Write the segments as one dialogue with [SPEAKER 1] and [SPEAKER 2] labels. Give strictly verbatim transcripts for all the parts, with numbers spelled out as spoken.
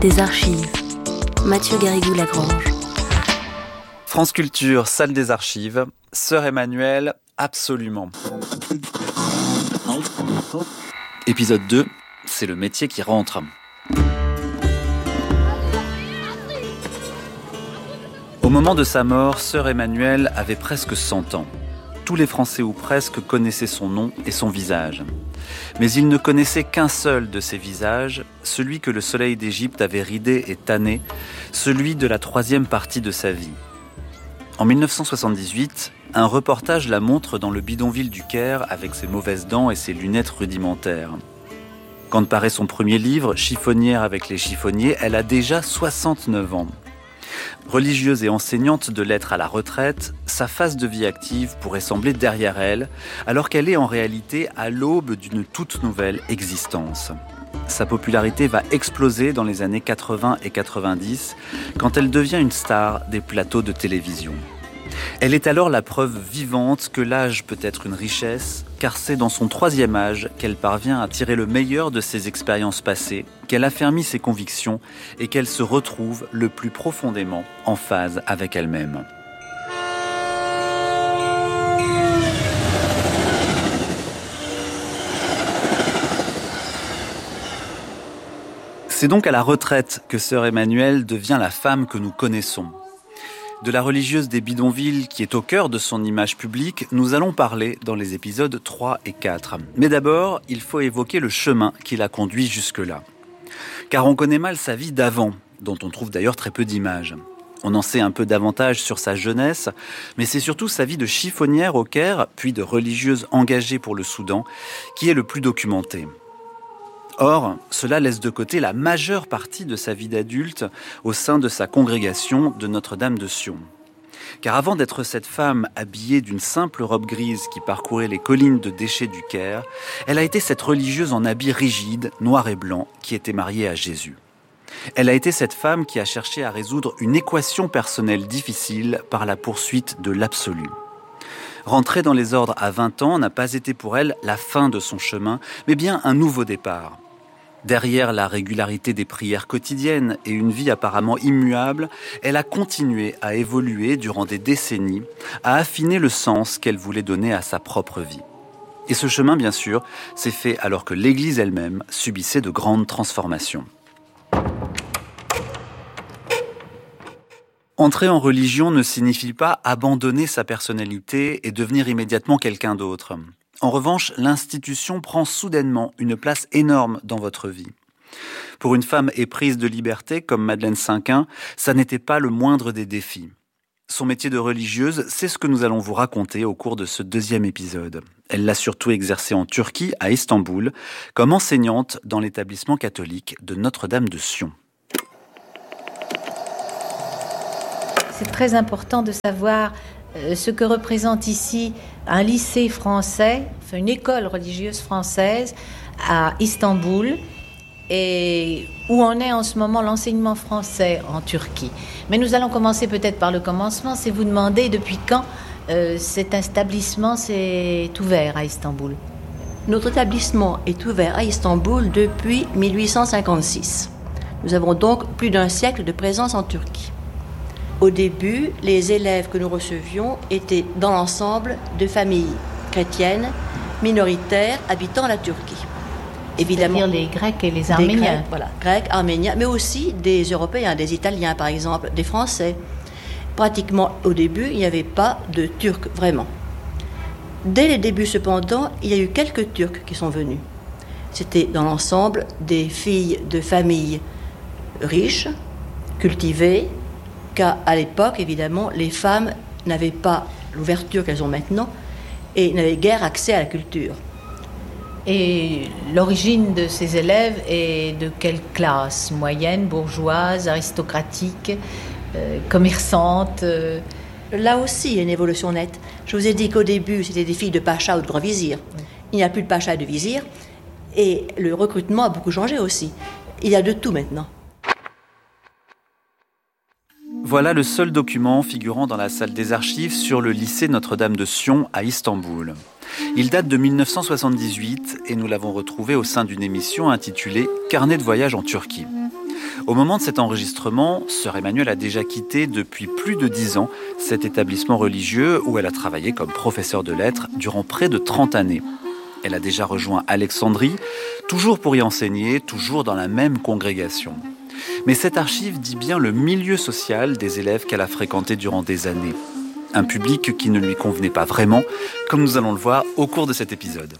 [SPEAKER 1] des archives. Mathieu Garrigou-Lagrange.
[SPEAKER 2] France Culture, salle des archives. Sœur Emmanuelle, absolument. Épisode deux, c'est le métier qui rentre. Au moment de sa mort, Sœur Emmanuelle avait presque cent ans. Tous les Français ou presque connaissaient son nom et son visage. Mais ils ne connaissaient qu'un seul de ces visages, celui que le soleil d'Égypte avait ridé et tanné, celui de la troisième partie de sa vie. En dix-neuf cent soixante-dix-huit, un reportage la montre dans le bidonville du Caire avec ses mauvaises dents et ses lunettes rudimentaires. Quand paraît son premier livre, Chiffonnière avec les chiffonniers, elle a déjà soixante-neuf ans. Religieuse et enseignante de lettres à la retraite, sa phase de vie active pourrait sembler derrière elle, alors qu'elle est en réalité à l'aube d'une toute nouvelle existence. Sa popularité va exploser dans les années quatre-vingts et quatre-vingt-dix, quand elle devient une star des plateaux de télévision. Elle est alors la preuve vivante que l'âge peut être une richesse, car c'est dans son troisième âge qu'elle parvient à tirer le meilleur de ses expériences passées, qu'elle affermit ses convictions et qu'elle se retrouve le plus profondément en phase avec elle-même. C'est donc à la retraite que Sœur Emmanuelle devient la femme que nous connaissons. De la religieuse des bidonvilles qui est au cœur de son image publique, nous allons parler dans les épisodes trois et quatre. Mais d'abord, il faut évoquer le chemin qui l'a conduit jusque-là. Car on connaît mal sa vie d'avant, dont on trouve d'ailleurs très peu d'images. On en sait un peu davantage sur sa jeunesse, mais c'est surtout sa vie de chiffonnière au Caire, puis de religieuse engagée pour le Soudan, qui est le plus documentée. Or, cela laisse de côté la majeure partie de sa vie d'adulte au sein de sa congrégation de Notre-Dame de Sion. Car avant d'être cette femme habillée d'une simple robe grise qui parcourait les collines de déchets du Caire, elle a été cette religieuse en habit rigide, noir et blanc, qui était mariée à Jésus. Elle a été cette femme qui a cherché à résoudre une équation personnelle difficile par la poursuite de l'absolu. Rentrer dans les ordres à vingt ans n'a pas été pour elle la fin de son chemin, mais bien un nouveau départ. Derrière la régularité des prières quotidiennes et une vie apparemment immuable, elle a continué à évoluer durant des décennies, à affiner le sens qu'elle voulait donner à sa propre vie. Et ce chemin, bien sûr, s'est fait alors que l'Église elle-même subissait de grandes transformations. Entrer en religion ne signifie pas abandonner sa personnalité et devenir immédiatement quelqu'un d'autre. En revanche, l'institution prend soudainement une place énorme dans votre vie. Pour une femme éprise de liberté comme Madeleine Cinquin, ça n'était pas le moindre des défis. Son métier de religieuse, c'est ce que nous allons vous raconter au cours de ce deuxième épisode. Elle l'a surtout exercé en Turquie, à Istanbul, comme enseignante dans l'établissement catholique de Notre-Dame de Sion.
[SPEAKER 3] C'est très important de savoir ce que représente ici un lycée français, enfin une école religieuse française à Istanbul, et où en est en ce moment l'enseignement français en Turquie. Mais nous allons commencer peut-être par le commencement, c'est vous demander depuis quand euh, cet établissement s'est ouvert à Istanbul.
[SPEAKER 4] Notre établissement est ouvert à Istanbul depuis mille huit cent cinquante-six. Nous avons donc plus d'un siècle de présence en Turquie. Au début, les élèves que nous recevions étaient dans l'ensemble de familles chrétiennes, minoritaires, habitant la Turquie.
[SPEAKER 3] Évidemment, c'est-à-dire les Grecs et les Arméniens.
[SPEAKER 4] Grecs, voilà, Grecs, Arméniens, mais aussi des Européens, des Italiens par exemple, des Français. Pratiquement au début, il n'y avait pas de Turcs vraiment. Dès les débuts cependant, il y a eu quelques Turcs qui sont venus. C'était dans l'ensemble des filles de familles riches, cultivées, car à l'époque, évidemment, les femmes n'avaient pas l'ouverture qu'elles ont maintenant et n'avaient guère accès à la culture.
[SPEAKER 3] Et l'origine de ces élèves est de quelle classe ? Moyenne, bourgeoise, aristocratique, euh, commerçante euh...
[SPEAKER 4] Là aussi, il y a une évolution nette. Je vous ai dit qu'au début, c'était des filles de pacha ou de grand vizir. Oui. Il n'y a plus de pacha et de vizir et le recrutement a beaucoup changé aussi. Il y a de tout maintenant.
[SPEAKER 2] Voilà le seul document figurant dans la salle des archives sur le lycée Notre-Dame de Sion à Istanbul. Il date de mille neuf cent soixante-dix-huit et nous l'avons retrouvé au sein d'une émission intitulée « Carnet de voyage en Turquie ». Au moment de cet enregistrement, sœur Emmanuelle a déjà quitté depuis plus de dix ans cet établissement religieux où elle a travaillé comme professeure de lettres durant près de trente années. Elle a déjà rejoint Alexandrie, toujours pour y enseigner, toujours dans la même congrégation. Mais cette archive dit bien le milieu social des élèves qu'elle a fréquentés durant des années. Un public qui ne lui convenait pas vraiment, comme nous allons le voir au cours de cet épisode.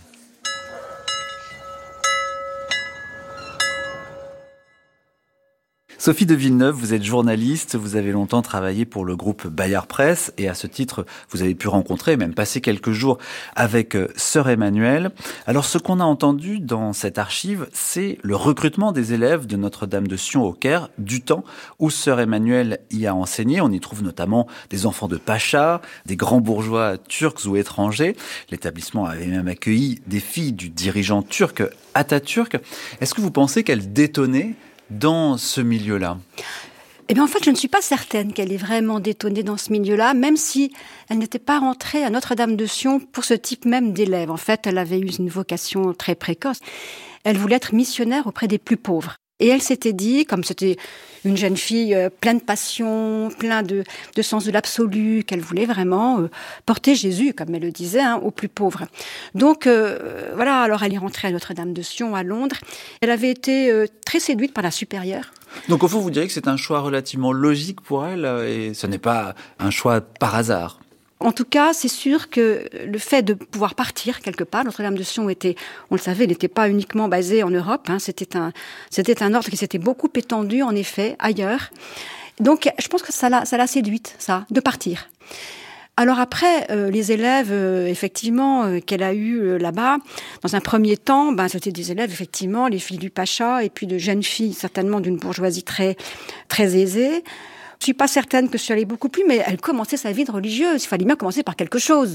[SPEAKER 2] Sophie de Villeneuve, vous êtes journaliste, vous avez longtemps travaillé pour le groupe Bayard Presse et à ce titre, vous avez pu rencontrer, même passer quelques jours avec sœur Emmanuelle. Alors ce qu'on a entendu dans cette archive, c'est le recrutement des élèves de Notre-Dame de Sion au Caire, du temps où sœur Emmanuelle y a enseigné. On y trouve notamment des enfants de pachas, des grands bourgeois turcs ou étrangers. L'établissement avait même accueilli des filles du dirigeant turc Atatürk. Est-ce que vous pensez qu'elle détonnait dans ce milieu-là?
[SPEAKER 5] Eh bien, en fait, je ne suis pas certaine qu'elle ait vraiment détonné dans ce milieu-là, même si elle n'était pas rentrée à Notre-Dame de Sion pour ce type même d'élèves. En fait, elle avait eu une vocation très précoce. Elle voulait être missionnaire auprès des plus pauvres. Et elle s'était dit, comme c'était une jeune fille euh, pleine de passion, pleine de, de sens de l'absolu, qu'elle voulait vraiment euh, porter Jésus, comme elle le disait, hein, aux plus pauvres. Donc euh, voilà, alors elle est rentrée à Notre-Dame de Sion à Londres. Elle avait été euh, très séduite par la supérieure.
[SPEAKER 2] Donc au fond, vous diriez que c'est un choix relativement logique pour elle et ce n'est pas un choix par hasard.
[SPEAKER 5] En tout cas, c'est sûr que le fait de pouvoir partir quelque part, Notre-Dame de Sion était, on le savait, n'était pas uniquement basée en Europe, hein, c'était un, c'était un ordre qui s'était beaucoup étendu, en effet, ailleurs. Donc, je pense que ça l'a, ça l'a séduite, ça, de partir. Alors après, euh, les élèves, euh, effectivement, euh, qu'elle a eus euh, là-bas, dans un premier temps, ben, c'était des élèves, effectivement, les filles du Pacha, et puis de jeunes filles, certainement d'une bourgeoisie très, très aisée. Je suis pas certaine que ça allait beaucoup plus, mais elle commençait sa vie de religieuse. Il fallait bien commencer par quelque chose.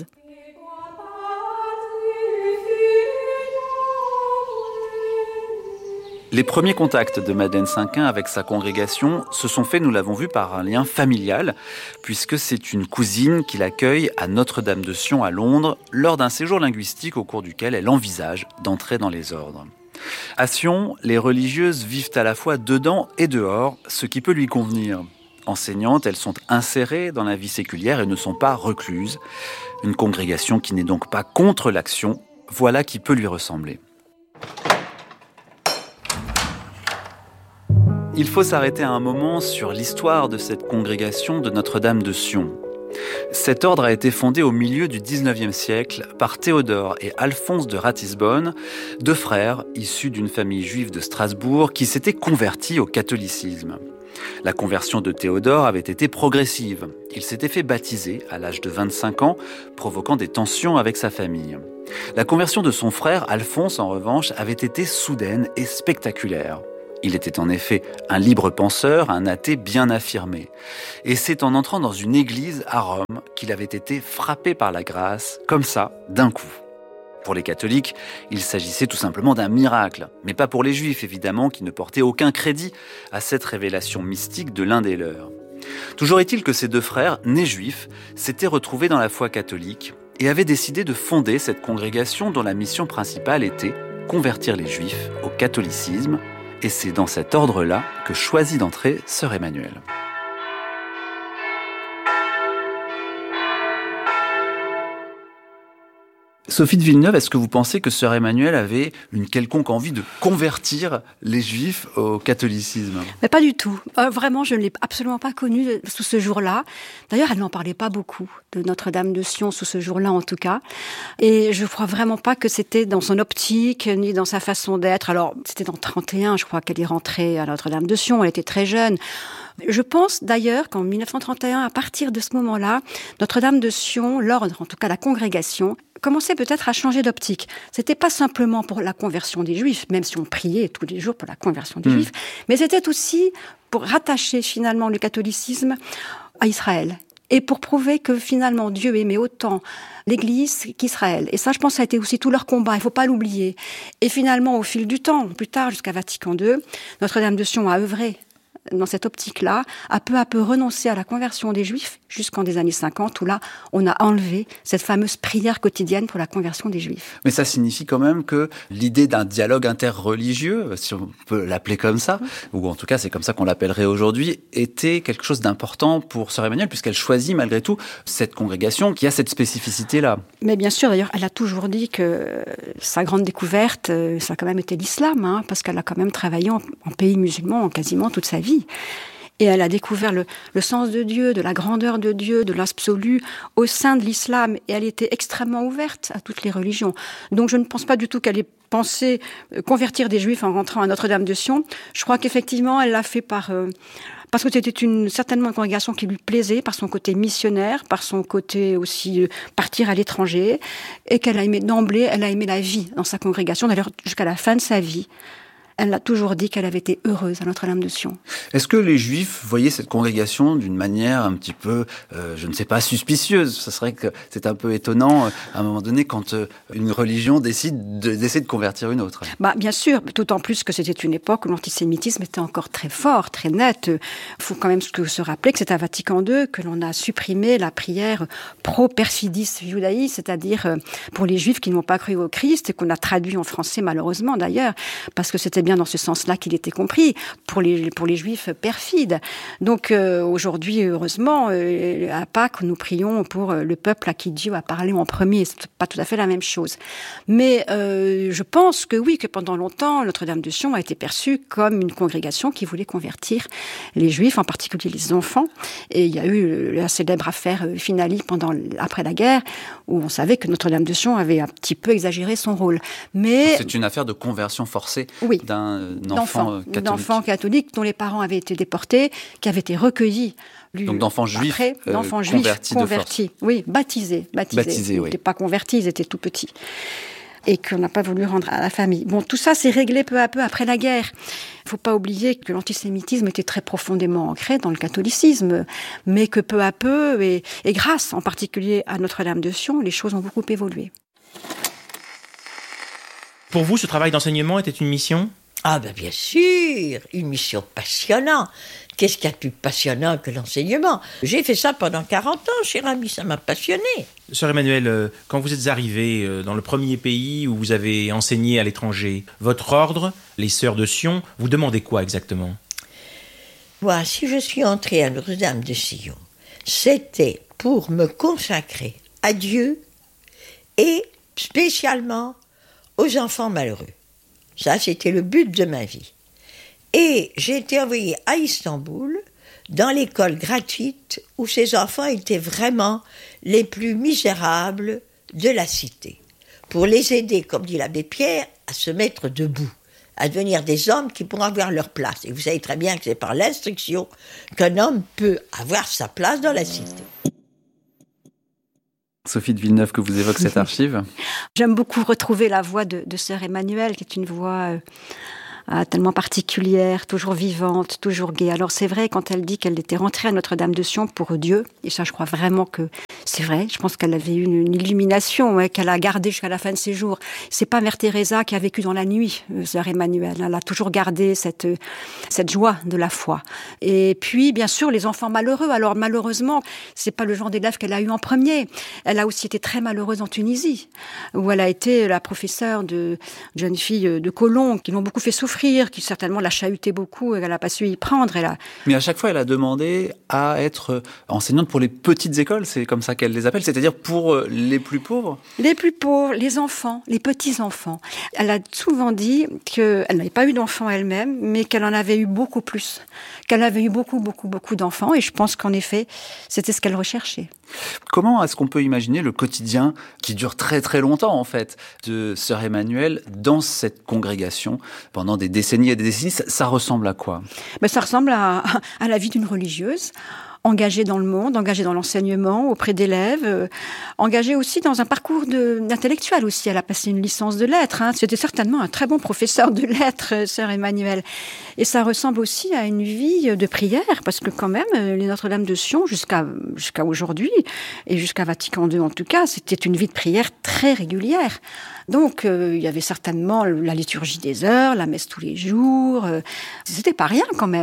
[SPEAKER 2] Les premiers contacts de Madeleine Cinquin avec sa congrégation se sont faits, nous l'avons vu, par un lien familial, puisque c'est une cousine qui l'accueille à Notre-Dame de Sion à Londres, lors d'un séjour linguistique au cours duquel elle envisage d'entrer dans les ordres. À Sion, les religieuses vivent à la fois dedans et dehors, ce qui peut lui convenir. Enseignantes, elles sont insérées dans la vie séculière et ne sont pas recluses. Une congrégation qui n'est donc pas contre l'action, voilà qui peut lui ressembler. Il faut s'arrêter un moment sur l'histoire de cette congrégation de Notre-Dame de Sion. Cet ordre a été fondé au milieu du dix-neuvième siècle par Théodore et Alphonse de Ratisbonne, deux frères issus d'une famille juive de Strasbourg qui s'étaient convertis au catholicisme. La conversion de Théodore avait été progressive. Il s'était fait baptiser à l'âge de vingt-cinq ans, provoquant des tensions avec sa famille. La conversion de son frère, Alphonse, en revanche, avait été soudaine et spectaculaire. Il était en effet un libre penseur, un athée bien affirmé. Et c'est en entrant dans une église à Rome qu'il avait été frappé par la grâce, comme ça, d'un coup. Pour les catholiques, il s'agissait tout simplement d'un miracle, mais pas pour les juifs évidemment, qui ne portaient aucun crédit à cette révélation mystique de l'un des leurs. Toujours est-il que ces deux frères, nés juifs, s'étaient retrouvés dans la foi catholique et avaient décidé de fonder cette congrégation dont la mission principale était convertir les juifs au catholicisme, et c'est dans cet ordre-là que choisit d'entrer sœur Emmanuelle. Sophie de Villeneuve, est-ce que vous pensez que sœur Emmanuelle avait une quelconque envie de convertir les Juifs au catholicisme?
[SPEAKER 5] Mais pas du tout. Euh, vraiment, je ne l'ai absolument pas connue sous ce jour-là. D'ailleurs, elle n'en parlait pas beaucoup de Notre-Dame de Sion sous ce jour-là, en tout cas. Et je ne crois vraiment pas que c'était dans son optique, ni dans sa façon d'être. Alors, c'était en trente et un, je crois, qu'elle est rentrée à Notre-Dame de Sion. Elle était très jeune. Je pense d'ailleurs qu'en mille neuf cent trente et un, à partir de ce moment-là, Notre-Dame de Sion, l'ordre, en tout cas la congrégation, commençait peut-être à changer d'optique. C'était pas simplement pour la conversion des Juifs, même si on priait tous les jours pour la conversion des mmh. Juifs, mais c'était aussi pour rattacher finalement le catholicisme à Israël. Et pour prouver que finalement Dieu aimait autant l'Église qu'Israël. Et ça, je pense, ça a été aussi tout leur combat, il ne faut pas l'oublier. Et finalement, au fil du temps, plus tard, jusqu'à Vatican deux, Notre-Dame de Sion a œuvré dans cette optique-là, a peu à peu renoncé à la conversion des Juifs jusqu'en des années cinquante, où là, on a enlevé cette fameuse prière quotidienne pour la conversion des Juifs.
[SPEAKER 2] Mais ça signifie quand même que l'idée d'un dialogue interreligieux, si on peut l'appeler comme ça, mmh. ou en tout cas c'est comme ça qu'on l'appellerait aujourd'hui, était quelque chose d'important pour sœur Emmanuelle, puisqu'elle choisit malgré tout cette congrégation qui a cette spécificité-là.
[SPEAKER 5] Mais bien sûr, d'ailleurs, elle a toujours dit que sa grande découverte, ça a quand même été l'islam, hein, parce qu'elle a quand même travaillé en, en pays musulman quasiment toute sa vie. Et elle a découvert le, le sens de Dieu, de la grandeur de Dieu, de l'absolu au sein de l'islam. Et elle était extrêmement ouverte à toutes les religions. Donc je ne pense pas du tout qu'elle ait pensé convertir des Juifs en rentrant à Notre-Dame-de-Sion. Je crois qu'effectivement, elle l'a fait par... Euh, parce que c'était une, certainement une congrégation qui lui plaisait, par son côté missionnaire, par son côté aussi euh, partir à l'étranger, et qu'elle a aimé d'emblée, elle a aimé la vie dans sa congrégation, d'ailleurs jusqu'à la fin de sa vie. Elle a toujours dit qu'elle avait été heureuse à Notre-Dame-de-Sion.
[SPEAKER 2] Est-ce que les Juifs voyaient cette congrégation d'une manière un petit peu, euh, je ne sais pas, suspicieuse ? Ce serait que c'est un peu étonnant, à un moment donné, quand euh, une religion décide de, d'essayer de convertir une autre.
[SPEAKER 5] Bah, bien sûr, d'autant plus que c'était une époque où l'antisémitisme était encore très fort, très net. Il faut quand même se rappeler que c'est à Vatican deux que l'on a supprimé la prière pro-perfidis judaï, c'est-à-dire pour les Juifs qui n'ont pas cru au Christ, et qu'on a traduit en français malheureusement d'ailleurs, parce que c'était bien dans ce sens-là qu'il était compris, pour les, pour les Juifs perfides. Donc euh, aujourd'hui, heureusement, euh, à Pâques, nous prions pour le peuple à qui Dieu a parlé en premier. C'est pas tout à fait la même chose. Mais euh, je pense que oui, que pendant longtemps, Notre-Dame-de-Sion a été perçue comme une congrégation qui voulait convertir les Juifs, en particulier les enfants. Et il y a eu la célèbre affaire Finali pendant, après la guerre, où on savait que Notre-Dame-de-Sion avait un petit peu exagéré son rôle. Mais
[SPEAKER 2] c'est une affaire de conversion forcée.
[SPEAKER 5] Oui.
[SPEAKER 2] d'un enfant catholique.
[SPEAKER 5] D'enfants catholiques dont les parents avaient été déportés, qui avaient été recueillis.
[SPEAKER 2] Donc d'enfants juifs,
[SPEAKER 5] après,
[SPEAKER 2] euh,
[SPEAKER 5] d'enfants juifs
[SPEAKER 2] convertis,
[SPEAKER 5] convertis.
[SPEAKER 2] de force.
[SPEAKER 5] Oui, baptisés. Baptisés.
[SPEAKER 2] Baptisés,
[SPEAKER 5] ils
[SPEAKER 2] oui.
[SPEAKER 5] n'étaient pas convertis, ils étaient tout petits. Et qu'on n'a pas voulu rendre à la famille. Bon, tout ça s'est réglé peu à peu après la guerre. Il ne faut pas oublier que l'antisémitisme était très profondément ancré dans le catholicisme, mais que peu à peu, et, et grâce en particulier à Notre-Dame-de-Sion, les choses ont beaucoup évolué.
[SPEAKER 6] Pour vous, ce travail d'enseignement était une mission ?
[SPEAKER 7] Ah ben bien sûr, une mission passionnante. Qu'est-ce qu'il y a de plus passionnant que l'enseignement ? J'ai fait ça pendant quarante ans, cher ami, ça m'a passionné.
[SPEAKER 6] Sœur Emmanuelle, quand vous êtes arrivée dans le premier pays où vous avez enseigné à l'étranger, votre ordre, les Sœurs de Sion, vous demandez quoi exactement ?
[SPEAKER 7] Moi, si je suis entrée à Notre-Dame-de-Sion, c'était pour me consacrer à Dieu et spécialement aux enfants malheureux. Ça, c'était le but de ma vie. Et j'ai été envoyée à Istanbul, dans l'école gratuite, où ces enfants étaient vraiment les plus misérables de la cité, pour les aider, comme dit l'abbé Pierre, à se mettre debout, à devenir des hommes qui pourront avoir leur place. Et vous savez très bien que c'est par l'instruction qu'un homme peut avoir sa place dans la cité.
[SPEAKER 2] Sophie de Villeneuve, que vous évoque cette archive.
[SPEAKER 5] J'aime beaucoup retrouver la voix de, de sœur Emmanuelle, qui est une voix euh, euh, tellement particulière, toujours vivante, toujours gaie. Alors c'est vrai, quand elle dit qu'elle était rentrée à Notre-Dame-de-Sion pour Dieu, et ça je crois vraiment que c'est vrai, je pense qu'elle avait eu une, une illumination ouais, qu'elle a gardée jusqu'à la fin de ses jours. C'est pas Mère Teresa qui a vécu dans la nuit, euh, sœur Emmanuelle. Elle a toujours gardé cette, cette joie de la foi. Et puis, bien sûr, les enfants malheureux. Alors malheureusement, c'est pas le genre d'élève qu'elle a eu en premier. Elle a aussi été très malheureuse en Tunisie, où elle a été la professeure de jeunes filles de colons qui l'ont beaucoup fait souffrir, qui certainement l'a chahutée beaucoup et qu'elle n'a pas su y prendre. Elle a...
[SPEAKER 2] Mais à chaque fois, elle a demandé à être enseignante pour les petites écoles, c'est comme ça qu'elle les appelle, c'est-à-dire pour les plus pauvres.
[SPEAKER 5] Les plus pauvres, les enfants, les petits-enfants. Elle a souvent dit qu'elle n'avait pas eu d'enfants elle-même, mais qu'elle en avait eu beaucoup plus, qu'elle avait eu beaucoup, beaucoup, beaucoup d'enfants, et je pense qu'en effet, c'était ce qu'elle recherchait.
[SPEAKER 2] Comment est-ce qu'on peut imaginer le quotidien qui dure très très longtemps en fait de sœur Emmanuelle dans cette congrégation pendant des décennies et des décennies? Ça, ça ressemble à quoi?
[SPEAKER 5] Ben, ça ressemble à, à la vie d'une religieuse, engagée dans le monde, engagée dans l'enseignement auprès d'élèves, euh, engagée aussi dans un parcours de, d'intellectuel aussi. Elle a passé une licence de lettres. Hein. C'était certainement un très bon professeur de lettres, sœur Emmanuelle. Et ça ressemble aussi à une vie de prière, parce que quand même, les Notre-Dame-de-Sion, jusqu'à, jusqu'à aujourd'hui, et jusqu'à Vatican deux en tout cas, c'était une vie de prière très régulière. Donc, euh, il y avait certainement la liturgie des heures, la messe tous les jours. Euh, c'était pas rien quand même.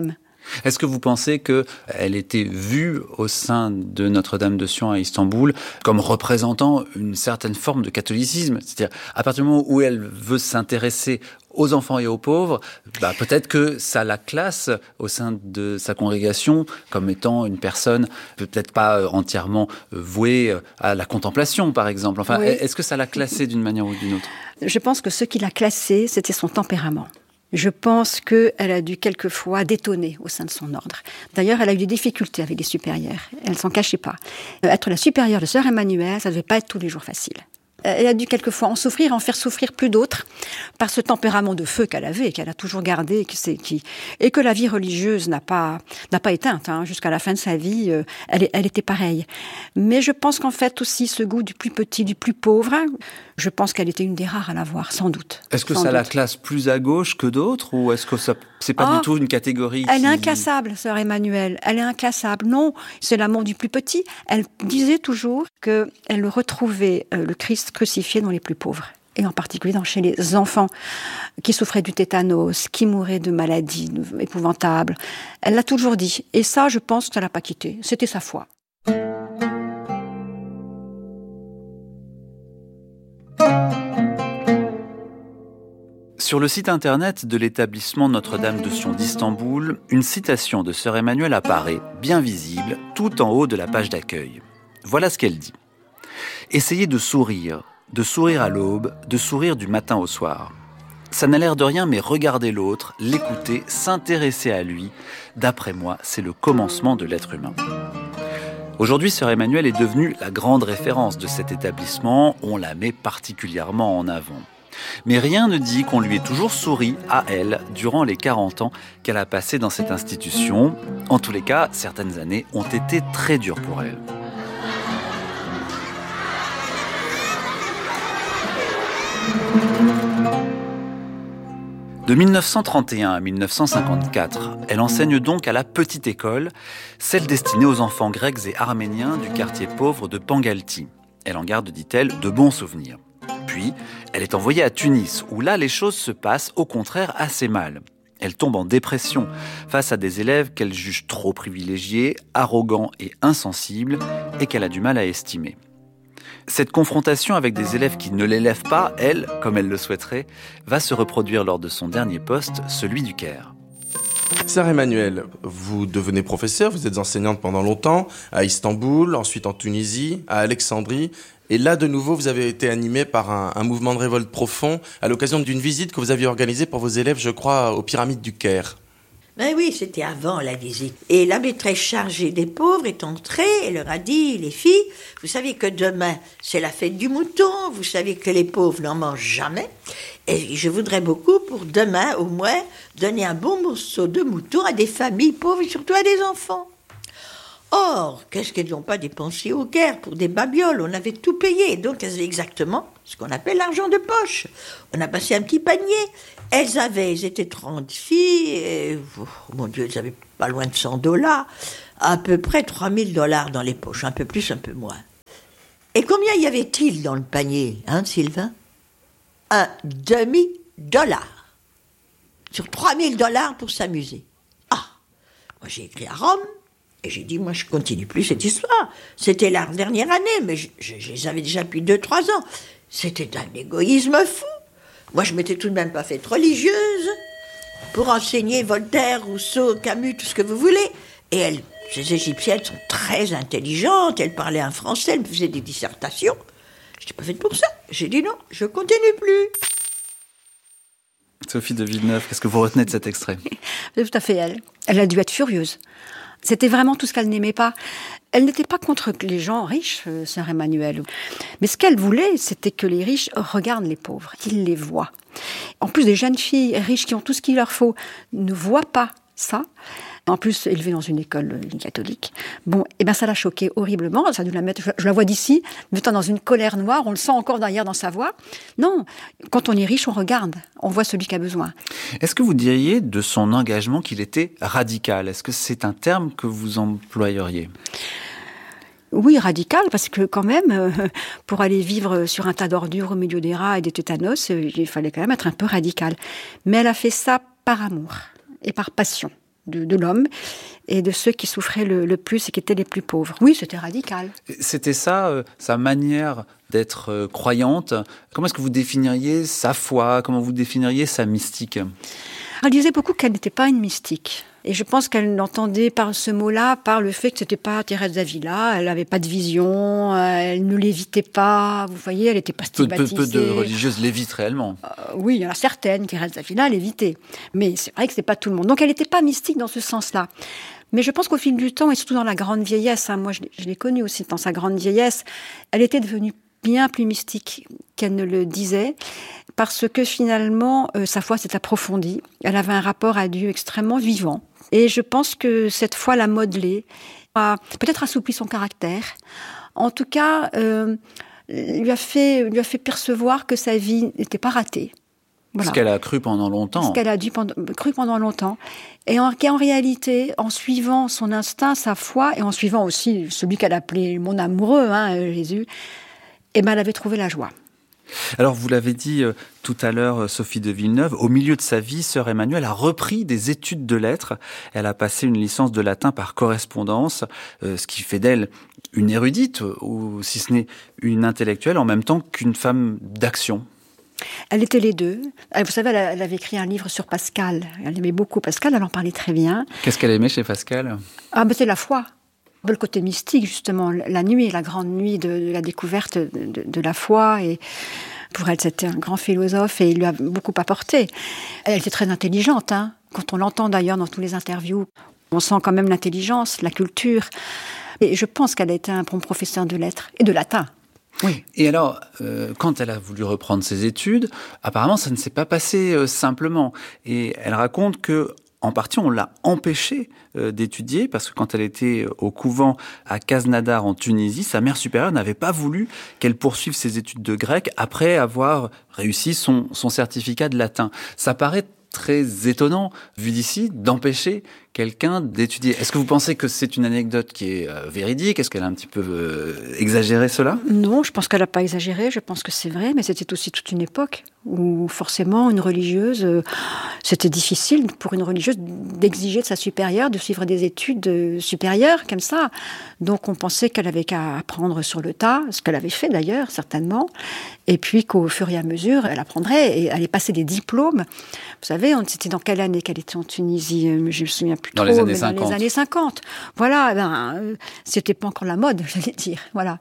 [SPEAKER 2] Est-ce que vous pensez qu'elle était vue au sein de Notre-Dame de Sion à Istanbul comme représentant une certaine forme de catholicisme ? C'est-à-dire, à partir du moment où elle veut s'intéresser aux enfants et aux pauvres, bah peut-être que ça la classe au sein de sa congrégation comme étant une personne peut-être pas entièrement vouée à la contemplation, par exemple. Enfin, oui. Est-ce que ça l'a classée d'une manière ou d'une autre ?
[SPEAKER 5] Je pense que ce qui l'a classée, c'était son tempérament. Je pense qu'elle a dû quelquefois détonner au sein de son ordre. D'ailleurs, elle a eu des difficultés avec les supérieurs. Elle ne s'en cachait pas. Euh, être la supérieure de sœur Emmanuelle, ça ne devait pas être tous les jours facile. Elle a dû quelquefois en souffrir, en faire souffrir plus d'autres, par ce tempérament de feu qu'elle avait, et qu'elle a toujours gardé, et que, c'est, qui, et que la vie religieuse n'a pas, n'a pas éteinte. Hein, jusqu'à la fin de sa vie, euh, elle, elle était pareille. Mais je pense qu'en fait aussi, ce goût du plus petit, du plus pauvre, je pense qu'elle était une des rares à l'avoir, sans doute.
[SPEAKER 2] Est-ce que
[SPEAKER 5] sans
[SPEAKER 2] ça
[SPEAKER 5] doute.
[SPEAKER 2] La classe plus à gauche que d'autres, ou est-ce que ça, c'est pas
[SPEAKER 5] oh,
[SPEAKER 2] du tout une catégorie
[SPEAKER 5] Elle
[SPEAKER 2] qui...
[SPEAKER 5] est inclassable, sœur Emmanuelle. Elle est inclassable. Non, c'est l'amour du plus petit. Elle disait toujours qu'elle retrouvait euh, le Christ crucifié dans les plus pauvres. Et en particulier dans, chez les enfants qui souffraient du tétanos, qui mouraient de maladies épouvantables. Elle l'a toujours dit. Et ça, je pense que ça l'a pas quitté. C'était sa foi.
[SPEAKER 2] Sur le site internet de l'établissement Notre-Dame de Sion d'Istanbul, une citation de sœur Emmanuelle apparaît, bien visible, tout en haut de la page d'accueil. Voilà ce qu'elle dit. « Essayez de sourire, de sourire à l'aube, de sourire du matin au soir. Ça n'a l'air de rien, mais regardez l'autre, l'écouter, s'intéresser à lui. D'après moi, c'est le commencement de l'être humain. » Aujourd'hui, sœur Emmanuelle est devenue la grande référence de cet établissement. On la met particulièrement en avant. Mais rien ne dit qu'on lui ait toujours souri à elle durant les quarante ans qu'elle a passé dans cette institution. En tous les cas, certaines années ont été très dures pour elle. De mille neuf cent trente et un à mille neuf cent cinquante-quatre, elle enseigne donc à la petite école, celle destinée aux enfants grecs et arméniens du quartier pauvre de Pangalti. Elle en garde, dit-elle, de bons souvenirs. Puis, elle est envoyée à Tunis, où là, les choses se passent au contraire assez mal. Elle tombe en dépression face à des élèves qu'elle juge trop privilégiés, arrogants et insensibles, et qu'elle a du mal à estimer. Cette confrontation avec des élèves qui ne l'élèvent pas, elle, comme elle le souhaiterait, va se reproduire lors de son dernier poste, celui du Caire.
[SPEAKER 8] Sœur Emmanuelle, vous devenez professeure, vous êtes enseignante pendant longtemps, à Istanbul, ensuite en Tunisie, à Alexandrie. Et là, de nouveau, vous avez été animée par un, un mouvement de révolte profond à l'occasion d'une visite que vous aviez organisée pour vos élèves, je crois, aux pyramides du Caire.
[SPEAKER 7] Ben oui, c'était avant la visite. Et la maîtresse chargée des pauvres est entrée et leur a dit, les filles, vous savez que demain, c'est la fête du mouton, vous savez que les pauvres n'en mangent jamais. Et je voudrais beaucoup, pour demain au moins, donner un bon morceau de mouton à des familles pauvres et surtout à des enfants. Or, qu'est-ce qu'elles n'ont pas dépensé au Caire pour des babioles? On avait tout payé, donc elles avaient exactement ce qu'on appelle l'argent de poche. On a passé un petit panier. Elles avaient, elles étaient trente filles, et, oh, mon Dieu, elles avaient pas loin de cent dollars, à peu près trois mille dollars dans les poches, un peu plus, un peu moins. Et combien y avait-il dans le panier, hein, Sylvain? Un demi-dollar. Sur trois mille dollars pour s'amuser. Ah, moi j'ai écrit à Rome, et j'ai dit, moi je continue plus cette histoire. C'était la dernière année, mais je, je, je les avais déjà depuis deux trois ans. C'était d'un égoïsme fou. Moi, je m'étais tout de même pas faite religieuse pour enseigner Voltaire, Rousseau, Camus, tout ce que vous voulez. Et elles, ces Égyptiennes sont très intelligentes, elles parlaient un français, elles me faisaient des dissertations. Je n'étais pas faite pour ça. J'ai dit non, je continue plus.
[SPEAKER 2] Sophie de Villeneuve, qu'est-ce que vous retenez de cet extrait?
[SPEAKER 5] C'est tout à fait elle. Elle a dû être furieuse. C'était vraiment tout ce qu'elle n'aimait pas. Elle n'était pas contre les gens riches, euh, sœur Emmanuelle. Mais ce qu'elle voulait, c'était que les riches regardent les pauvres, qu'ils les voient. En plus, des jeunes filles riches qui ont tout ce qu'il leur faut ne voient pas ça. En plus, élevée dans une école catholique. Bon, et ben ça l'a choquée horriblement. Ça a dû la mettre, je la vois d'ici, mettant dans une colère noire. On le sent encore derrière dans sa voix. Non, quand on est riche, on regarde. On voit celui qui a besoin.
[SPEAKER 2] Est-ce que vous diriez de son engagement qu'il était radical? Est-ce que c'est un terme que vous employeriez?
[SPEAKER 5] Oui, radical, parce que quand même, euh, pour aller vivre sur un tas d'ordures au milieu des rats et des tétanos, euh, il fallait quand même être un peu radical. Mais elle a fait ça par amour et par passion. de, de l'homme et de ceux qui souffraient le, le plus et qui étaient les plus pauvres. Oui, c'était radical.
[SPEAKER 2] C'était ça, euh, sa manière d'être euh, croyante. Comment est-ce que vous définiriez sa foi? Comment vous définiriez sa mystique?
[SPEAKER 5] Elle disait beaucoup qu'elle n'était pas une mystique. Et je pense qu'elle entendait par ce mot-là, par le fait que c'était pas Thérèse d'Avila, elle n'avait pas de vision, elle ne lévitait pas, vous voyez, elle n'était pas stigmatisée.
[SPEAKER 2] Peu, peu, peu de religieuses lévitent réellement.
[SPEAKER 5] Euh, oui, il y en a certaines, Thérèse d'Avila lévitait. Mais c'est vrai que c'est pas tout le monde. Donc elle n'était pas mystique dans ce sens-là. Mais je pense qu'au fil du temps, et surtout dans la grande vieillesse, hein, moi je l'ai, je l'ai connue aussi dans sa grande vieillesse, elle était devenue bien plus mystique qu'elle ne le disait, parce que finalement, euh, sa foi s'est approfondie. Elle avait un rapport à Dieu extrêmement vivant. Et je pense que cette foi l'a modelé, a peut-être assoupli son caractère. En tout cas, euh, lui a fait, lui a fait percevoir que sa vie n'était pas ratée. Voilà.
[SPEAKER 2] Ce qu'elle a cru pendant longtemps.
[SPEAKER 5] Ce qu'elle a dû pendant, cru pendant longtemps. Et en, en réalité, en suivant son instinct, sa foi, et en suivant aussi celui qu'elle appelait mon amoureux, hein, Jésus, eh ben, elle avait trouvé la joie.
[SPEAKER 2] Alors, vous l'avez dit euh, tout à l'heure, Sophie de Villeneuve, au milieu de sa vie, sœur Emmanuelle a repris des études de lettres. Elle a passé une licence de latin par correspondance, euh, ce qui fait d'elle une érudite, ou si ce n'est une intellectuelle, en même temps qu'une femme d'action.
[SPEAKER 5] Elle était les deux. Vous savez, elle avait écrit un livre sur Pascal. Elle aimait beaucoup Pascal, elle en parlait très bien.
[SPEAKER 2] Qu'est-ce qu'elle aimait chez Pascal?
[SPEAKER 5] Ah, ben c'est la foi. Le côté mystique, justement, la nuit, la grande nuit de, de la découverte de, de, de la foi. Et pour elle, c'était un grand philosophe et il lui a beaucoup apporté. Elle était très intelligente, hein. Quand on l'entend d'ailleurs dans tous les interviews, on sent quand même l'intelligence, la culture. Et je pense qu'elle a été un bon professeur de lettres et de latin.
[SPEAKER 2] Oui. Et alors, euh, quand elle a voulu reprendre ses études, apparemment, ça ne s'est pas passé euh, simplement. Et elle raconte que, en partie, on l'a empêchée euh, d'étudier parce que quand elle était au couvent à Khaznadar en Tunisie, sa mère supérieure n'avait pas voulu qu'elle poursuive ses études de grec après avoir réussi son, son certificat de latin. Ça paraît très étonnant, vu d'ici, d'empêcher quelqu'un d'étudier. Est-ce que vous pensez que c'est une anecdote qui est euh, véridique? Est-ce qu'elle a un petit peu euh, exagéré cela?
[SPEAKER 5] Non, je pense qu'elle n'a pas exagéré, je pense que c'est vrai, mais c'était aussi toute une époque où forcément une religieuse, euh, c'était difficile pour une religieuse d'exiger de sa supérieure de suivre des études euh, supérieures comme ça. Donc on pensait qu'elle avait qu'à apprendre sur le tas, ce qu'elle avait fait d'ailleurs, certainement, et puis qu'au fur et à mesure, elle apprendrait et allait passer des diplômes. Vous savez, on, c'était dans quelle année qu'elle était en Tunisie? Je me souviens plus
[SPEAKER 2] dans
[SPEAKER 5] trop,
[SPEAKER 2] les années
[SPEAKER 5] mais
[SPEAKER 2] cinquante.
[SPEAKER 5] Dans les années cinquante. Voilà, ben, euh, c'était pas encore la mode, j'allais dire. Voilà.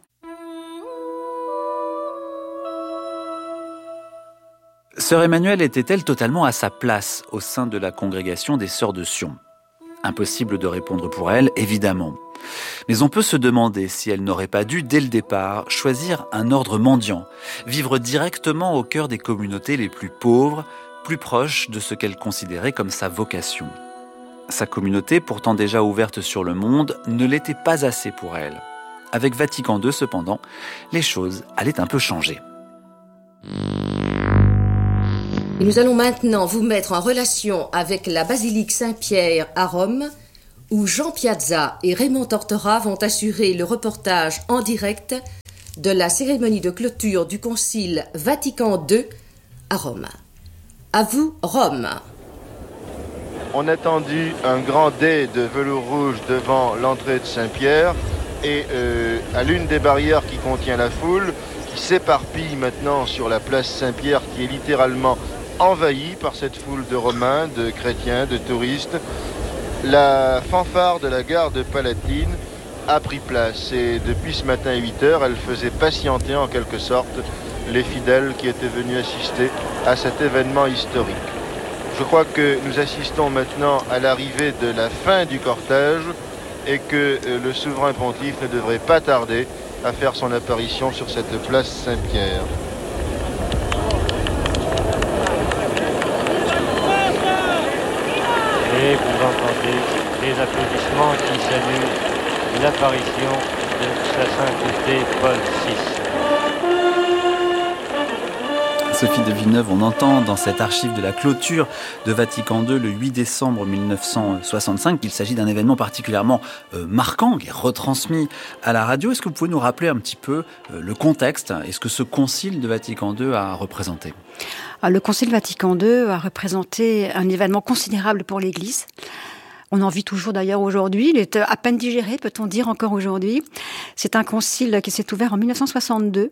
[SPEAKER 2] Sœur Emmanuelle était-elle totalement à sa place au sein de la congrégation des Sœurs de Sion? Impossible de répondre pour elle, évidemment. Mais on peut se demander si elle n'aurait pas dû, dès le départ, choisir un ordre mendiant, vivre directement au cœur des communautés les plus pauvres, plus proches de ce qu'elle considérait comme sa vocation. Sa communauté, pourtant déjà ouverte sur le monde, ne l'était pas assez pour elle. Avec Vatican deux, cependant, les choses allaient un peu changer.
[SPEAKER 9] Et nous allons maintenant vous mettre en relation avec la basilique Saint-Pierre à Rome, où Jean Piazza et Raymond Tortora vont assurer le reportage en direct de la cérémonie de clôture du Concile Vatican deux à Rome. À vous, Rome.
[SPEAKER 10] On a tendu un grand dais de velours rouge devant l'entrée de Saint-Pierre et euh, à l'une des barrières qui contient la foule, qui s'éparpille maintenant sur la place Saint-Pierre, qui est littéralement envahie par cette foule de Romains, de chrétiens, de touristes, la fanfare de la garde palatine a pris place et depuis ce matin à huit heures, elle faisait patienter en quelque sorte les fidèles qui étaient venus assister à cet événement historique. Je crois que nous assistons maintenant à l'arrivée de la fin du cortège et que le souverain pontife ne devrait pas tarder à faire son apparition sur cette place Saint-Pierre.
[SPEAKER 11] Et vous entendez les applaudissements qui saluent l'apparition de sa sainteté Paul six.
[SPEAKER 2] Sophie de Villeneuve, on entend dans cette archive de la clôture de Vatican deux le huit décembre mille neuf cent soixante-cinq qu'il s'agit d'un événement particulièrement euh, marquant qui est retransmis à la radio. Est-ce que vous pouvez nous rappeler un petit peu euh, le contexte et ce que ce concile de Vatican deux a représenté?
[SPEAKER 5] Le Concile Vatican deux a représenté un événement considérable pour l'Église. On en vit toujours d'ailleurs aujourd'hui. Il est à peine digéré, peut-on dire encore aujourd'hui. C'est un concile qui s'est ouvert en mille neuf cent soixante-deux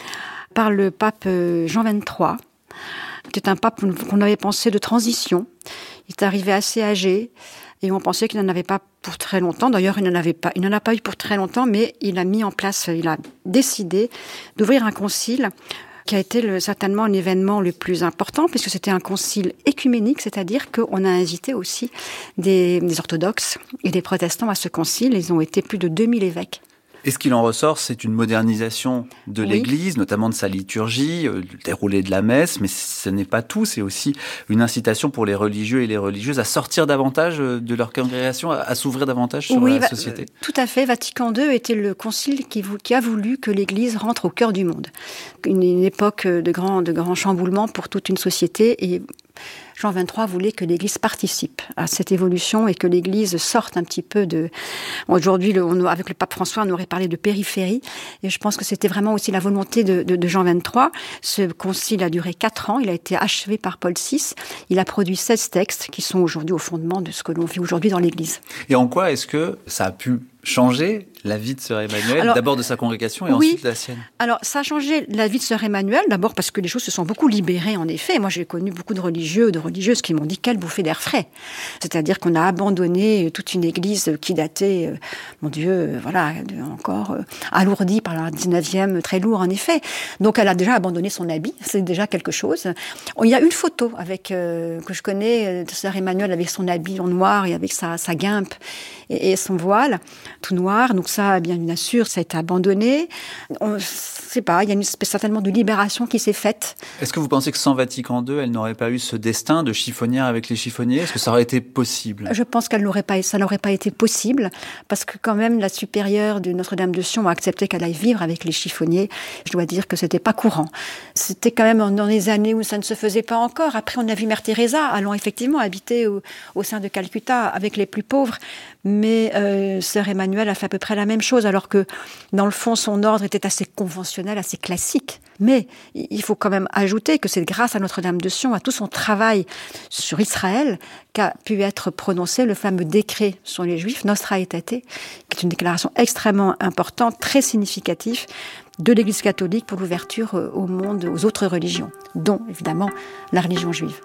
[SPEAKER 5] par le pape Jean vingt-trois. C'était un pape qu'on avait pensé de transition. Il est arrivé assez âgé et on pensait qu'il n'en avait pas pour très longtemps. D'ailleurs, il n'en avait pas, il n'en a pas eu pour très longtemps, mais il a mis en place, il a décidé d'ouvrir un concile qui a été le, certainement un événement le plus important, puisque c'était un concile écuménique, c'est-à-dire qu'on a invité aussi des, des orthodoxes et des protestants à ce concile. Ils ont été plus de deux mille évêques.
[SPEAKER 2] Et ce qu'il en ressort, c'est une modernisation de
[SPEAKER 5] Oui.
[SPEAKER 2] l'Église, notamment de sa liturgie, euh, le déroulé de la messe, mais ce n'est pas tout, c'est aussi une incitation pour les religieux et les religieuses à sortir davantage de leur congrégation, à, à s'ouvrir davantage sur
[SPEAKER 5] Oui,
[SPEAKER 2] la
[SPEAKER 5] va-
[SPEAKER 2] société.
[SPEAKER 5] Tout à fait. Vatican deux était le concile qui, vou- qui a voulu que l'Église rentre au cœur du monde. Une, une époque de grand, de grand chamboulement pour toute une société, et Jean vingt-trois voulait que l'Église participe à cette évolution et que l'Église sorte un petit peu de... Aujourd'hui, le, on, avec le pape François, on aurait parlé de périphérie. Et je pense que c'était vraiment aussi la volonté de, de, de Jean vingt-trois. Ce concile a duré quatre ans. Il a été achevé par Paul six. Il a produit seize textes qui sont aujourd'hui au fondement de ce que l'on vit aujourd'hui dans l'Église.
[SPEAKER 2] Et en quoi est-ce que ça a pu changer la vie de sœur Emmanuelle,
[SPEAKER 5] Alors,
[SPEAKER 2] d'abord de sa congrégation et
[SPEAKER 5] oui.
[SPEAKER 2] ensuite la sienne?
[SPEAKER 5] Alors, ça a changé la vie de sœur Emmanuelle, d'abord parce que les choses se sont beaucoup libérées, en effet. Moi, j'ai connu beaucoup de religieux, de religieuses qui m'ont dit quelle bouffée d'air frais. C'est-à-dire qu'on a abandonné toute une église qui datait, euh, mon Dieu, euh, voilà, de- encore euh, alourdie par le dix-neuvième, très lourd, en effet. Donc, elle a déjà abandonné son habit, c'est déjà quelque chose. Il y a une photo avec euh, que je connais euh, de sœur Emmanuelle avec son habit en noir et avec sa, sa guimpe et, et son voile tout noir. Donc ça, bien sûr, ça a été abandonné. On ne sait pas, il y a une espèce certainement de libération qui s'est faite.
[SPEAKER 2] Est-ce que vous pensez que sans Vatican deux, elle n'aurait pas eu ce destin de chiffonnière avec les chiffonniers? Est-ce que ça aurait été possible?
[SPEAKER 5] Je pense qu'elle n'aurait pas, ça n'aurait pas été possible, parce que quand même, la supérieure de Notre-Dame de Sion a accepté qu'elle aille vivre avec les chiffonniers. Je dois dire que c'était pas courant. C'était quand même dans les années où ça ne se faisait pas encore. Après, on a vu Mère Teresa allant effectivement habiter au, au sein de Calcutta avec les plus pauvres. Mais euh, sœur Emmanuelle a fait à peu près la même chose, alors que dans le fond, son ordre était assez conventionnel, assez classique. Mais il faut quand même ajouter que c'est grâce à Notre-Dame de Sion, à tout son travail sur Israël, qu'a pu être prononcé le fameux décret sur les Juifs, Nostra Aetate, qui est une déclaration extrêmement importante, très significative de l'Église catholique pour l'ouverture au monde, aux autres religions, dont évidemment la religion juive.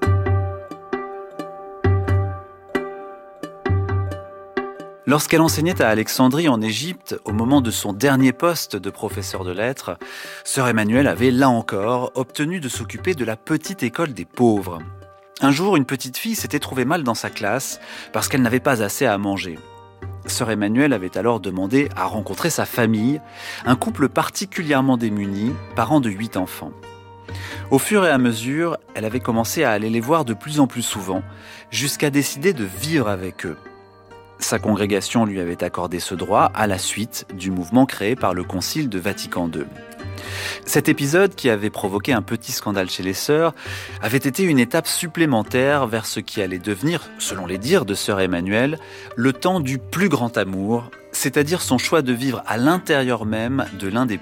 [SPEAKER 2] Lorsqu'elle enseignait à Alexandrie en Égypte, au moment de son dernier poste de professeur de lettres, sœur Emmanuelle avait, là encore, obtenu de s'occuper de la petite école des pauvres. Un jour, une petite fille s'était trouvée mal dans sa classe parce qu'elle n'avait pas assez à manger. Sœur Emmanuelle avait alors demandé à rencontrer sa famille, un couple particulièrement démuni, parent de huit enfants. Au fur et à mesure, elle avait commencé à aller les voir de plus en plus souvent, jusqu'à décider de vivre avec eux. Sa congrégation lui avait accordé ce droit à la suite du mouvement créé par le Concile de Vatican deux. Cet épisode, qui avait provoqué un petit scandale chez les sœurs, avait été une étape supplémentaire vers ce qui allait devenir, selon les dires de sœur Emmanuelle, le temps du plus grand amour, c'est-à-dire son choix de vivre à l'intérieur même de l'un des